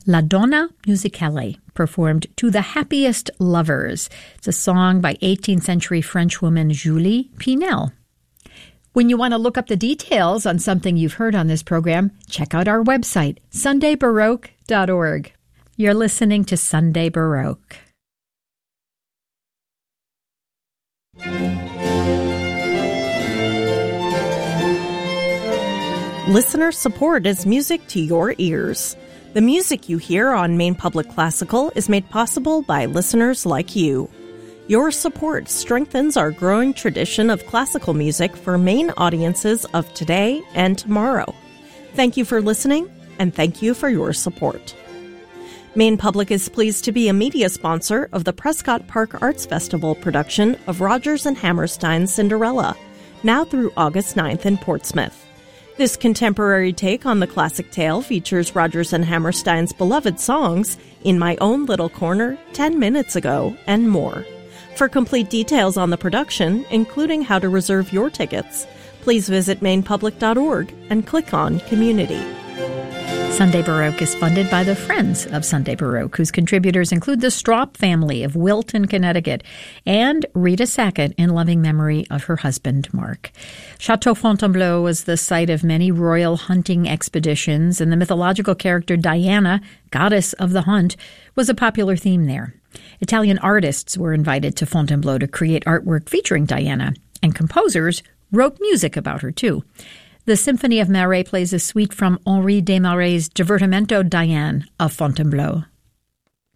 La Donna Musicale, performed To the Happiest Lovers. It's a song by 18th century French woman Julie Pinel. When you want to look up the details on something you've heard on this program, check out our website, sundaybaroque.org. You're listening to Sunday Baroque. Listener support is music to your ears. The music you hear on Maine Public Classical is made possible by listeners like you. Your support strengthens our growing tradition of classical music for Maine audiences of today and tomorrow. Thank you for listening, and thank you for your support. Maine Public is pleased to be a media sponsor of the Prescott Park Arts Festival production of Rodgers and Hammerstein's Cinderella, now through August 9th in Portsmouth. This contemporary take on the classic tale features Rodgers and Hammerstein's beloved songs, In My Own Little Corner, 10 Minutes Ago, and more. For complete details on the production, including how to reserve your tickets, please visit mainepublic.org and click on Community. Sunday Baroque is funded by the Friends of Sunday Baroque, whose contributors include the Stroup family of Wilton, Connecticut, and Rita Sackett in loving memory of her husband, Mark. Chateau Fontainebleau was the site of many royal hunting expeditions, and the mythological character Diana, goddess of the hunt, was a popular theme there. Italian artists were invited to Fontainebleau to create artwork featuring Diana, and composers wrote music about her, too. The Symphony of Marais plays a suite from Henri Desmarais' Divertimento Diane of Fontainebleau.